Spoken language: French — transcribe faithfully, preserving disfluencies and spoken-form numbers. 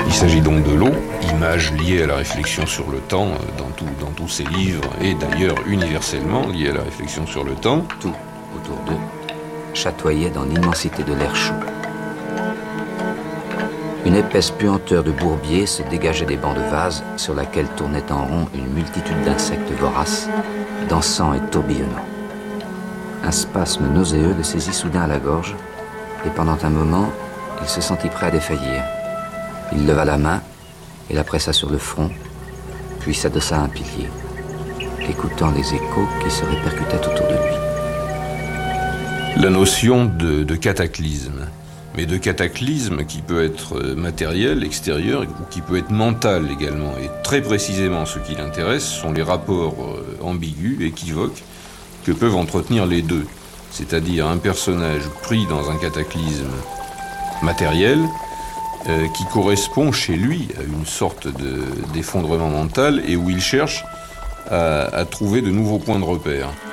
Il s'agit donc de l'eau, image liée à la réflexion sur le temps dans, tout, dans tous ses livres, et d'ailleurs universellement liée à la réflexion sur le temps. Tout autour d'eux chatoyait dans l'immensité de l'air chaud. Une épaisse puanteur de bourbier se dégageait des bancs de vase sur laquelle tournait en rond une multitude d'insectes voraces, dansant et tourbillonnant. Un spasme nauséeux le saisit soudain à la gorge, et pendant un moment, il se sentit prêt à défaillir. Il leva la main et la pressa sur le front, puis s'adossa à un pilier, écoutant les échos qui se répercutaient autour de lui. La notion de, de cataclysme, mais de cataclysme qui peut être matériel, extérieur, ou qui peut être mental également. Et très précisément, ce qui l'intéresse sont les rapports ambigus, équivoques, que peuvent entretenir les deux. C'est-à-dire un personnage pris dans un cataclysme matériel, euh, qui correspond chez lui à une sorte de, d'effondrement mental et où il cherche à, à trouver de nouveaux points de repère.